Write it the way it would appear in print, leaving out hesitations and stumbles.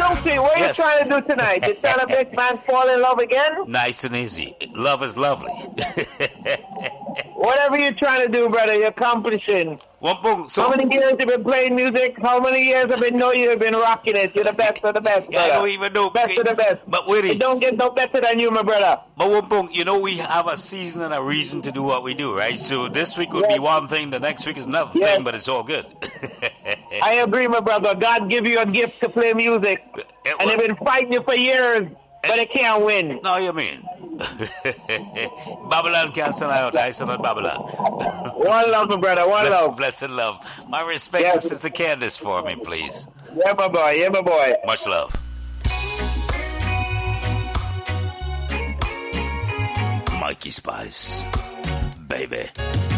Bouncy, what are you trying to do tonight? You trying to make man fall in love again? Nice and easy. Love is lovely. Whatever you're trying to do, brother, you're accomplishing. So how many years have you been playing music? How many years have you know you've been rocking it? You're the best of the best, brother. I don't even know. Best of the best. But wait, it don't get no better than you, my brother. But Wumpung, you know we have a season and a reason to do what we do, right? So this week would be one thing, the next week is another thing, but it's all good. I agree, my brother. God give you a gift to play music. And they've been fighting you for years, but they can't win. No, you mean? Babylon can't send out. I send out Babylon. One love, my brother. One love. Blessed love. My respect to Sister Candace for me, please. Yeah, my boy. Yeah, my boy. Much love. Mikey Spice. Baby.